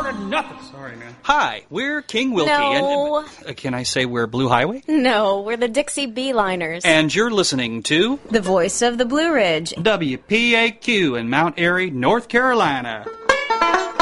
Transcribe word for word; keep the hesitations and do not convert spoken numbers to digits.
ordered nothing. Sorry, man. Hi, we're King Wilkie. No. And, uh, can I say we're Blue Highway? No, we're the Dixie Beeliners. And you're listening to The Voice of the Blue Ridge. W P A Q in Mount Airy, North Carolina.